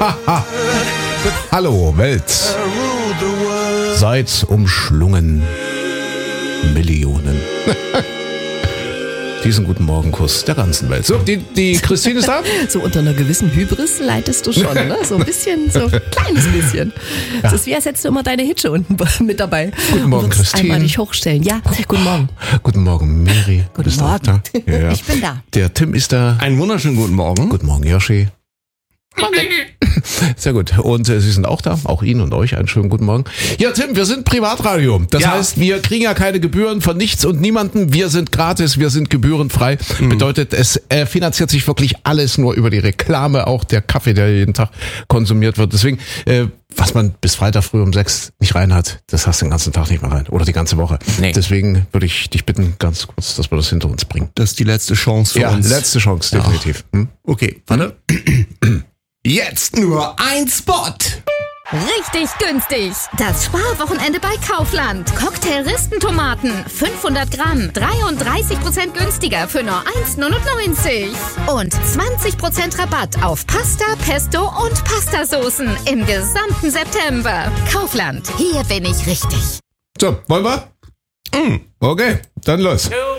Hallo Welt. Seid umschlungen. Millionen. Diesen guten Morgenkuss der ganzen Welt. So, die Christine ist da? So unter einer gewissen Hybris leitest du schon, ne? So ein bisschen, so ein kleines bisschen. Es ist wie, als hättest du immer deine Hitsche unten mit dabei. Guten Morgen, Christine. Einmal dich hochstellen. Ja, guten Morgen. Guten Morgen, Miri. Guten Morgen. Ja. Ich bin da. Der Tim ist da. Einen wunderschönen guten Morgen. Guten Morgen, Yoshi. Sehr gut. Und Sie sind auch da. Auch Ihnen und euch einen schönen guten Morgen. Ja, Tim, wir sind Privatradio. Das heißt, wir kriegen ja keine Gebühren von nichts und niemanden. Wir sind gratis, wir sind gebührenfrei. Bedeutet, es finanziert sich wirklich alles nur über die Reklame. Auch der Kaffee, der jeden Tag konsumiert wird. Deswegen, was man bis Freitag früh um 6 nicht rein hat, das hast du den ganzen Tag nicht mehr rein. Oder die ganze Woche. Nee. Deswegen würde ich dich bitten, ganz kurz, dass wir das hinter uns bringen. Das ist die letzte Chance für uns. Ja, letzte Chance, definitiv. Okay, warte. Jetzt nur ein Spot. Richtig günstig. Das Sparwochenende bei Kaufland. Cocktail-Ristentomaten, 500 Gramm, 33% günstiger für nur 1,99. Und 20% Rabatt auf Pasta, Pesto und Pastasoßen im gesamten September. Kaufland, hier bin ich richtig. So, wollen wir? Okay, dann los.